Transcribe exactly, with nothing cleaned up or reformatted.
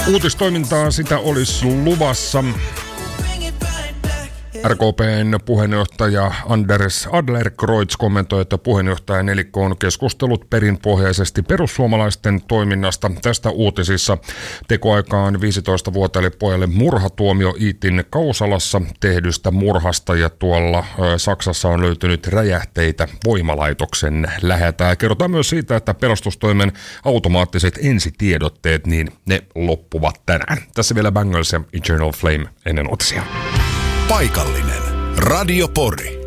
Uutistoimintaa sitä olisi luvassa. R K P:n puheenjohtaja Anders Adlercreutz kommentoi, että puheenjohtaja nelikko on keskustellut perinpohjaisesti perussuomalaisten toiminnasta. Tästä uutisissa tekoaikaan viisitoistavuotiaalle pojalle murhatuomio Iitin Kausalassa tehdystä murhasta, ja tuolla Saksassa on löytynyt räjähteitä voimalaitoksen läheltä. Kerrotaan myös siitä, että pelastustoimen automaattiset ensitiedotteet, niin ne loppuvat tänään. Tässä vielä Bangles ja Eternal Flame ennen uutisia. Paikallinen Radio Pori.